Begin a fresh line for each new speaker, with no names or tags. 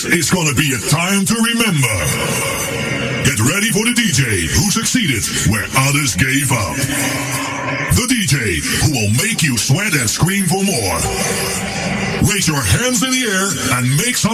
is gonna be a time to remember. Get ready for the DJ who succeeded where others gave up. The DJ who will make you sweat and scream for more. Raise your hands in the air and make some